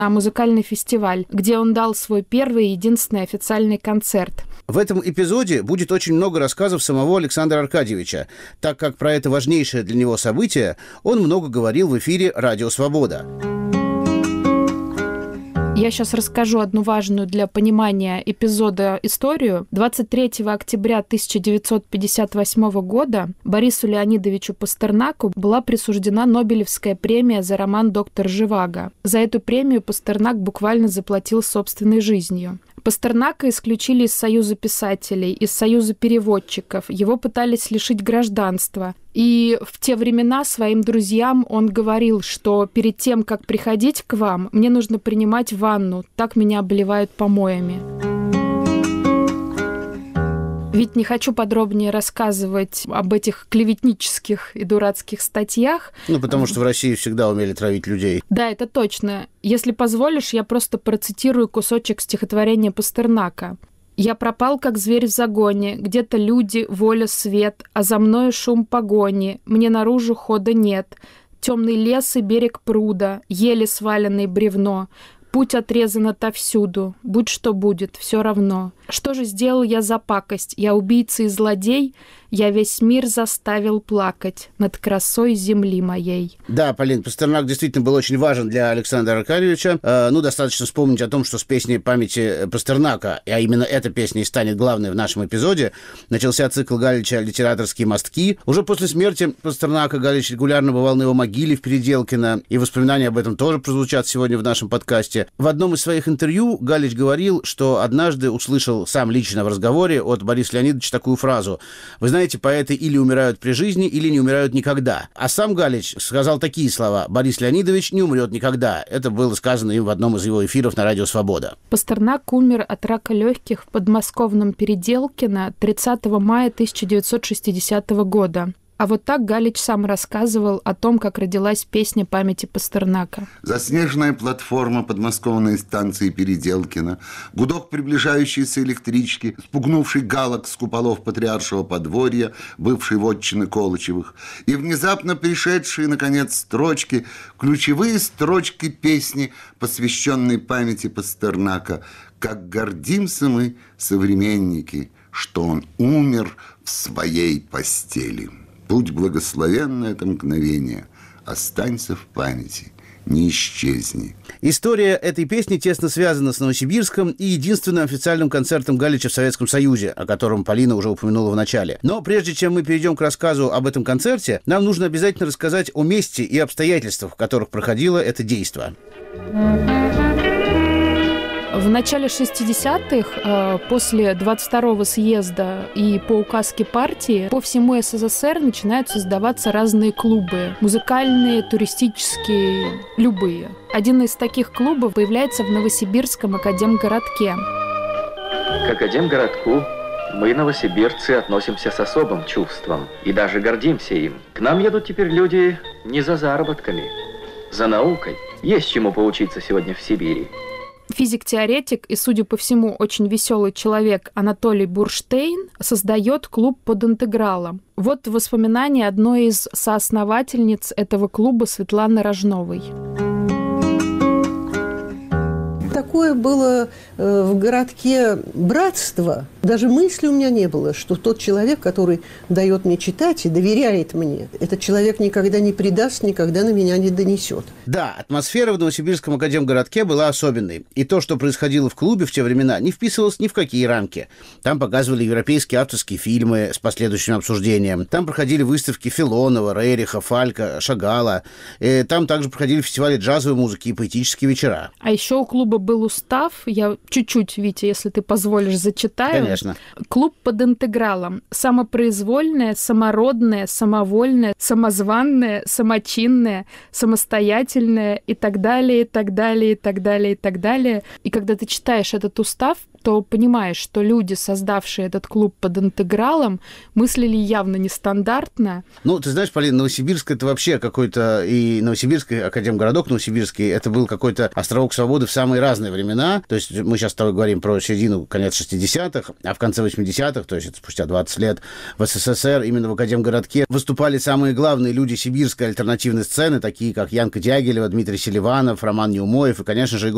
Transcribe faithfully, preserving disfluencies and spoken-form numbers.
а музыкальный фестиваль, где он дал свой первый и единственный официальный концерт. В этом эпизоде будет очень много рассказов самого Александра Аркадьевича, так как про это важнейшее для него событие он много говорил в эфире «Радио Свобода». Я сейчас расскажу одну важную для понимания эпизода историю. двадцать третьего октября тысяча девятьсот пятьдесят восьмого года Борису Леонидовичу Пастернаку была присуждена Нобелевская премия за роман «Доктор Живаго». За эту премию Пастернак буквально заплатил собственной жизнью. Пастернака исключили из Союза писателей, из Союза переводчиков. Его пытались лишить гражданства. И в те времена своим друзьям он говорил, что перед тем, как приходить к вам, мне нужно принимать ванну, так меня обливают помоями. Ведь не хочу подробнее рассказывать об этих клеветнических и дурацких статьях. Ну, потому что в России всегда умели травить людей. Да, это точно. Если позволишь, я просто процитирую кусочек стихотворения Пастернака. «Я пропал, как зверь в загоне, где-то люди, воля, свет, а за мною шум погони, мне наружу хода нет. Темный лес и берег пруда, еле сваленное бревно. Путь отрезан отовсюду, будь что будет, все равно. Что же сделал я за пакость? Я убийца и злодей? Я весь мир заставил плакать над красой земли моей». Да, Полин, Пастернак действительно был очень важен для Александра Аркадьевича. Э, ну, достаточно вспомнить о том, что с песней памяти Пастернака, а именно эта песня и станет главной в нашем эпизоде, начался цикл Галича «Литераторские мостки». Уже после смерти Пастернака Галич регулярно бывал на его могиле в Переделкино, и воспоминания об этом тоже прозвучат сегодня в нашем подкасте. В одном из своих интервью Галич говорил, что однажды услышал сам лично в разговоре от Бориса Леонидовича такую фразу: «Вы знаете, Эти поэты или умирают при жизни, или не умирают никогда». А сам Галич сказал такие слова: «Борис Леонидович не умрет никогда». Это было сказано им в одном из его эфиров на Радио Свобода. Пастернак умер от рака легких в подмосковном Переделкино тридцатого мая тысяча девятьсот шестидесятого года. А вот так Галич сам рассказывал о том, как родилась песня памяти Пастернака. Заснеженная платформа подмосковной станции Переделкино, гудок приближающейся электрички, спугнувший галок с куполов патриаршего подворья, бывшей вотчины Колычевых, и внезапно пришедшие, наконец, строчки, ключевые строчки песни, посвященной памяти Пастернака. «Как гордимся мы, современники, что он умер в своей постели». Будь благословенно это мгновение, останься в памяти, не исчезни. История этой песни тесно связана с Новосибирском и единственным официальным концертом Галича в Советском Союзе, о котором Полина уже упомянула в начале. Но прежде чем мы перейдем к рассказу об этом концерте, нам нужно обязательно рассказать о месте и обстоятельствах, в которых проходило это действо. В начале шестидесятых, после двадцать второго съезда и по указке партии, по всему СССР начинают создаваться разные клубы. Музыкальные, туристические, любые. Один из таких клубов появляется в Новосибирском академгородке. К академгородку мы, новосибирцы, относимся с особым чувством и даже гордимся им. К нам едут теперь люди не за заработками, за наукой. Есть чему поучиться сегодня в Сибири. Физик-теоретик и, судя по всему, очень веселый человек Анатолий Бурштейн создает клуб под интегралом. Вот воспоминания одной из соосновательниц этого клуба Светланы Рожновой. Такое было э, в городке братство. Даже мысли у меня не было, что тот человек, который дает мне читать и доверяет мне, этот человек никогда не предаст, никогда на меня не донесет. Да, атмосфера в Новосибирском академгородке была особенной. И то, что происходило в клубе в те времена, не вписывалось ни в какие рамки. Там показывали европейские авторские фильмы с последующим обсуждением. Там проходили выставки Филонова, Рериха, Фалька, Шагала. И там также проходили фестивали джазовой музыки и поэтические вечера. А еще у клуба был устав. Я чуть-чуть, Витя, если ты позволишь, зачитаю. Конечно. Клуб под интегралом. Самопроизвольное, самородное, самовольное, самозванное, самочинное, самостоятельное и так далее, и так далее, и так далее, и так далее. И когда ты читаешь этот устав, то понимаешь, что люди, создавшие этот клуб под интегралом, мыслили явно нестандартно. Ну, ты знаешь, Полина, Новосибирск — это вообще какой-то... И Новосибирский академгородок Новосибирский — это был какой-то островок свободы в самые разные времена. То есть мы сейчас с тобой говорим про середину, конец шестидесятых, а в конце восьмидесятых, то есть это спустя двадцать лет, в СССР именно в академгородке выступали самые главные люди сибирской альтернативной сцены, такие как Янка Дягилева, Дмитрий Селиванов, Роман Неумоев и, конечно же,